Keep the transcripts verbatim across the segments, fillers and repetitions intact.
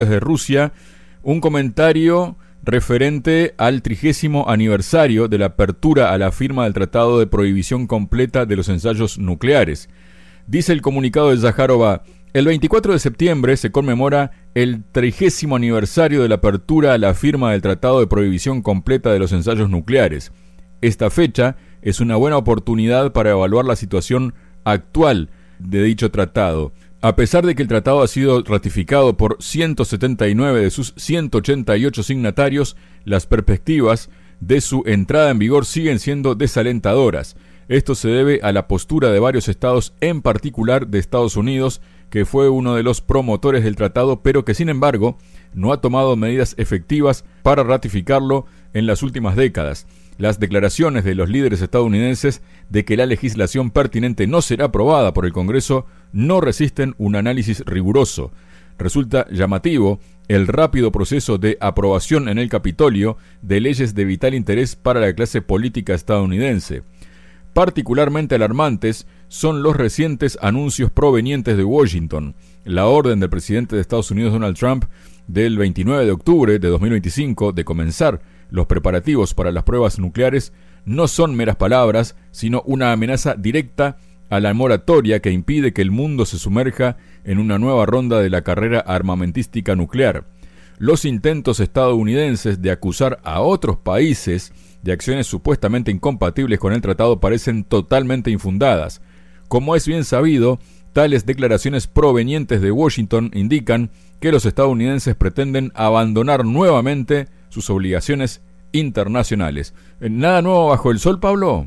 Desde Rusia, un comentario referente al trigésimo aniversario de la apertura a la firma del Tratado de Prohibición Completa de los Ensayos Nucleares. Dice el comunicado de Zaharova: el veinticuatro de septiembre se conmemora el trigésimo aniversario de la apertura a la firma del Tratado de Prohibición Completa de los Ensayos Nucleares. Esta fecha es una buena oportunidad para evaluar la situación actual de dicho tratado. A pesar de que el tratado ha sido ratificado por ciento setenta y nueve de sus ciento ochenta y ocho signatarios, las perspectivas de su entrada en vigor siguen siendo desalentadoras. Esto se debe a la postura de varios estados, en particular de Estados Unidos, que fue uno de los promotores del tratado, pero que sin embargo no ha tomado medidas efectivas para ratificarlo en las últimas décadas. Las declaraciones de los líderes estadounidenses de que la legislación pertinente no será aprobada por el Congreso no resisten un análisis riguroso. Resulta llamativo el rápido proceso de aprobación en el Capitolio de leyes de vital interés para la clase política estadounidense. Particularmente alarmantes son los recientes anuncios provenientes de Washington. La orden del presidente de Estados Unidos, Donald Trump, del veintinueve de octubre de dos mil veinticinco de comenzar los preparativos para las pruebas nucleares no son meras palabras, sino una amenaza directa a la moratoria que impide que el mundo se sumerja en una nueva ronda de la carrera armamentística nuclear. Los intentos estadounidenses de acusar a otros países de acciones supuestamente incompatibles con el tratado parecen totalmente infundadas. Como es bien sabido, tales declaraciones provenientes de Washington indican que los estadounidenses pretenden abandonar nuevamente sus obligaciones internacionales. ¿Nada nuevo bajo el sol, Pablo?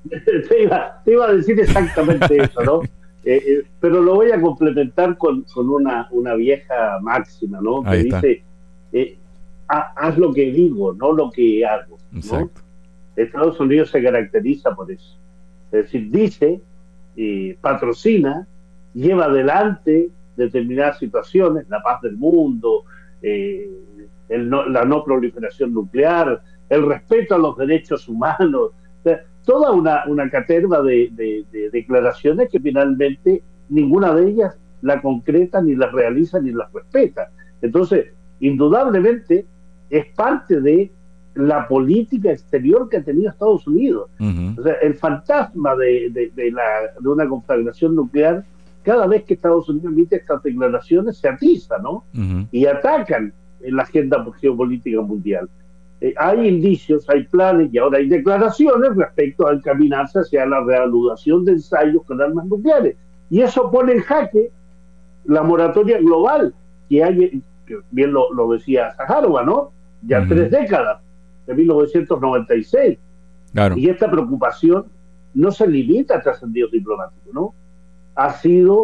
Te iba, te iba a decir exactamente eso, ¿no? Eh, eh, pero lo voy a complementar con, con una, una vieja máxima, ¿no? Que dice, eh, ha, haz lo que digo, no lo que hago, ¿no? Exacto. Estados Unidos se caracteriza por eso. Es decir, dice, eh, patrocina, lleva adelante determinadas situaciones, la paz del mundo, eh, el no, la no proliferación nuclear, el respeto a los derechos humanos, o sea, toda una, una caterva de, de, de declaraciones que finalmente ninguna de ellas la concreta, ni la realiza, ni la respeta. Entonces, indudablemente, es parte de la política exterior que ha tenido Estados Unidos. Uh-huh. O sea, el fantasma de, de, de, la, de una conflagración nuclear, cada vez que Estados Unidos emite estas declaraciones, se atiza, ¿no? Uh-huh. Y atacan en la agenda geopolítica mundial. Eh, hay indicios, hay planes y ahora hay declaraciones respecto a encaminarse hacia la reanudación de ensayos con armas nucleares. Y eso pone en jaque la moratoria global que hay, que bien lo, lo decía Zaharova, ¿no? Ya uh-huh. tres décadas, de mil novecientos noventa y seis. Claro. Y esta preocupación no se limita a trascendidos diplomáticos, ¿no? Ha sido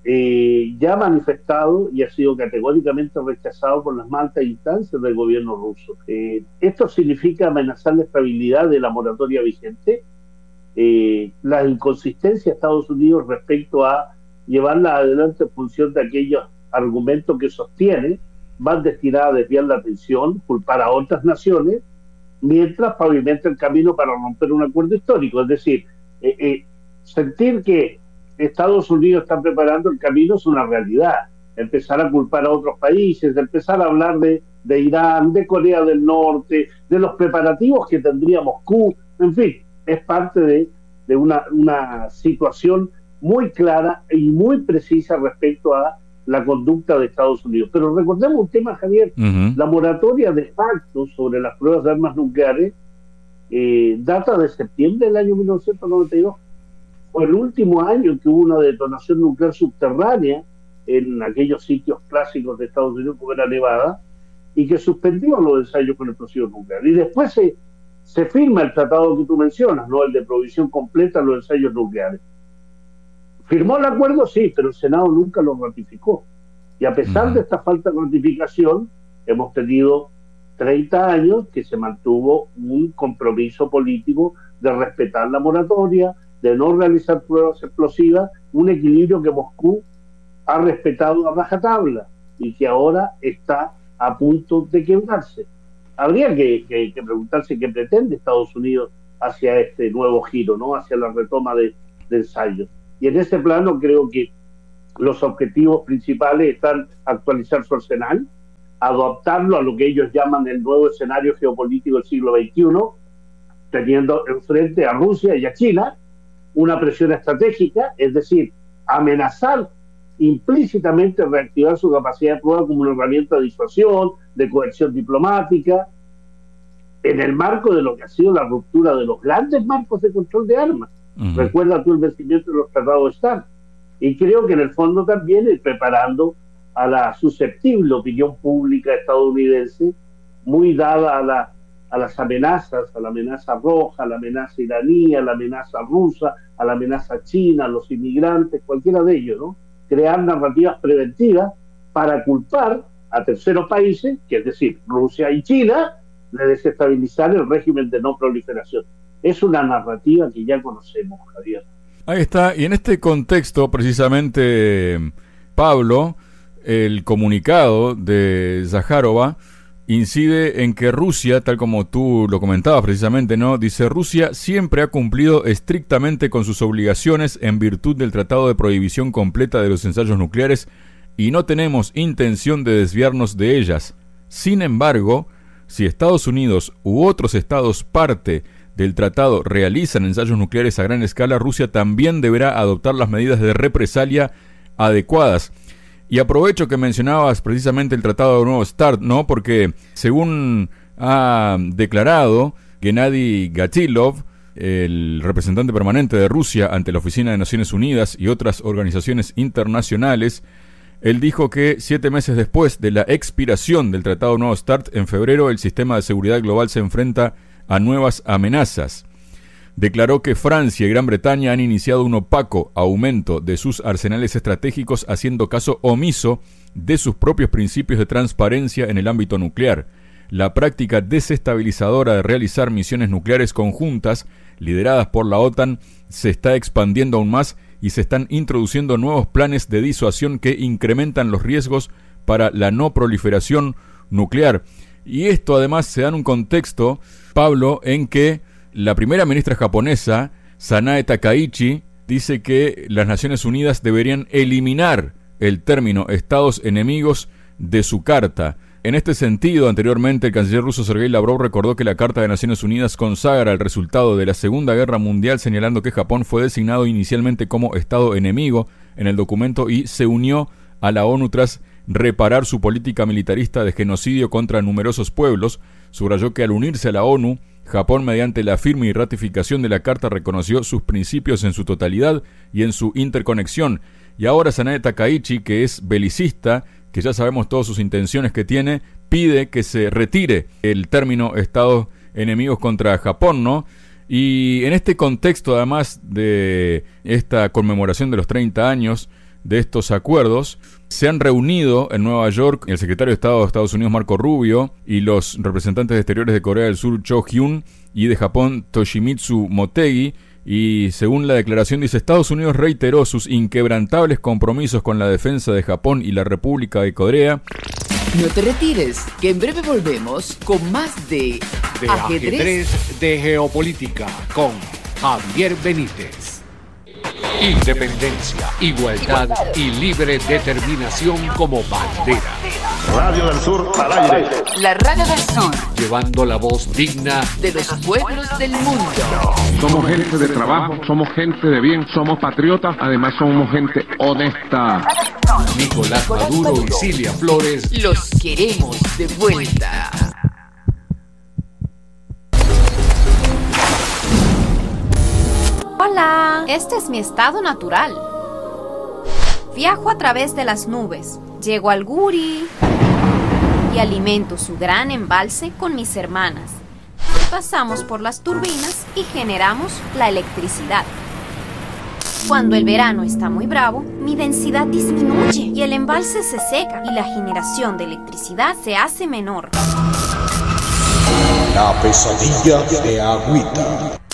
eh, ya manifestado y ha sido categóricamente rechazado por las más altas instancias del gobierno ruso. Eh, esto significa amenazar la estabilidad de la moratoria vigente, eh, la inconsistencia de Estados Unidos respecto a llevarla adelante en función de aquellos argumentos que sostiene, van destinados a desviar la atención, culpar a otras naciones, mientras pavimenta el camino para romper un acuerdo histórico. Es decir, eh, eh, sentir que Estados Unidos está preparando el camino es una realidad. Empezar a culpar a otros países, de empezar a hablar de, de Irán, de Corea del Norte, de los preparativos que tendría Moscú, en fin, es parte de, de una, una situación muy clara y muy precisa respecto a la conducta de Estados Unidos. Pero recordemos un tema, Javier, uh-huh. la moratoria de facto sobre las pruebas de armas nucleares eh, data de septiembre del año mil novecientos noventa y dos. Fue el último año en que hubo una detonación nuclear subterránea en aquellos sitios clásicos de Estados Unidos como era Nevada, y que suspendió los ensayos con explosivos nucleares. Y después se, se firma el tratado que tú mencionas, ¿no? El de provisión completa de los ensayos nucleares. ¿Firmó el acuerdo? Sí, pero el Senado nunca lo ratificó. Y a pesar uh-huh. de esta falta de ratificación, hemos tenido treinta años que se mantuvo un compromiso político de respetar la moratoria, de no realizar pruebas explosivas, un equilibrio que Moscú ha respetado a rajatabla y que ahora está a punto de quebrarse. Habría que, que, que preguntarse qué pretende Estados Unidos hacia este nuevo giro, ¿no? Hacia la retoma de, de ensayos. Y en ese plano creo que los objetivos principales están actualizar su arsenal, adaptarlo a lo que ellos llaman el nuevo escenario geopolítico del siglo veintiuno, teniendo enfrente a Rusia y a China una presión estratégica, es decir, amenazar implícitamente reactivar su capacidad de prueba como una herramienta de disuasión, de coerción diplomática, en el marco de lo que ha sido la ruptura de los grandes marcos de control de armas. Uh-huh. Recuerda tú el vencimiento de los tratados de START. Y creo que en el fondo también ir preparando a la susceptible opinión pública estadounidense, muy dada a, la, a las amenazas, a la amenaza roja, a la amenaza iraní, a la amenaza rusa, a la amenaza china, a los inmigrantes, cualquiera de ellos, ¿no? Crear narrativas preventivas para culpar a terceros países, que es decir, Rusia y China, de desestabilizar el régimen de no proliferación. Es una narrativa que ya conocemos, Javier. Ahí está, y en este contexto, precisamente, Pablo, el comunicado de Zaharova incide en que Rusia, tal como tú lo comentabas precisamente, ¿no? Dice, Rusia siempre ha cumplido estrictamente con sus obligaciones en virtud del Tratado de Prohibición Completa de los Ensayos Nucleares y no tenemos intención de desviarnos de ellas. Sin embargo, si Estados Unidos u otros estados parte del tratado realizan ensayos nucleares a gran escala, Rusia también deberá adoptar las medidas de represalia adecuadas. Y aprovecho que mencionabas precisamente el Tratado de Nuevo START, ¿no? Porque según ha declarado Gennady Gatilov, el representante permanente de Rusia ante la Oficina de Naciones Unidas y otras organizaciones internacionales, él dijo que siete meses después de la expiración del Tratado Nuevo START, en febrero, el sistema de seguridad global se enfrenta a nuevas amenazas. Declaró que Francia y Gran Bretaña han iniciado un opaco aumento de sus arsenales estratégicos, haciendo caso omiso de sus propios principios de transparencia en el ámbito nuclear. La práctica desestabilizadora de realizar misiones nucleares conjuntas, lideradas por la OTAN, se está expandiendo aún más y se están introduciendo nuevos planes de disuasión que incrementan los riesgos para la no proliferación nuclear. Y esto además se da en un contexto, Pablo, en que la primera ministra japonesa, Sanae Takaichi, dice que las Naciones Unidas deberían eliminar el término Estados enemigos de su carta. En este sentido, anteriormente, el canciller ruso Sergei Lavrov recordó que la Carta de Naciones Unidas consagra el resultado de la Segunda Guerra Mundial, señalando que Japón fue designado inicialmente como Estado enemigo en el documento y se unió a la ONU tras reparar su política militarista de genocidio contra numerosos pueblos. Subrayó que al unirse a la ONU, Japón, mediante la firma y ratificación de la Carta, reconoció sus principios en su totalidad y en su interconexión. Y ahora Sanae Takaichi, que es belicista, que ya sabemos todas sus intenciones que tiene, pide que se retire el término Estados enemigos contra Japón, ¿no? Y en este contexto, además de esta conmemoración de los treinta años de estos acuerdos, se han reunido en Nueva York el secretario de Estado de Estados Unidos, Marco Rubio, y los representantes exteriores de Corea del Sur, Cho Hyun, y de Japón, Toshimitsu Motegi. Y según la declaración dice, Estados Unidos reiteró sus inquebrantables compromisos con la defensa de Japón y la República de Corea. No te retires, que en breve volvemos con más de, de ajedrez. ajedrez de geopolítica con Javier Benítez. Independencia, igualdad y libre determinación como bandera. Radio del Sur al aire. La Radio del Sur, llevando la voz digna de los pueblos del mundo. Somos gente de trabajo, somos gente de bien, somos patriotas, además somos gente honesta. Nicolás Maduro y Cilia Flores los queremos de vuelta. Hola, este es mi estado natural. Viajo a través de las nubes, llego al Guri y alimento su gran embalse con mis hermanas. Pasamos por las turbinas y generamos la electricidad. Cuando el verano está muy bravo, mi densidad disminuye y el embalse se seca y la generación de electricidad se hace menor. La pesadilla de Agüita.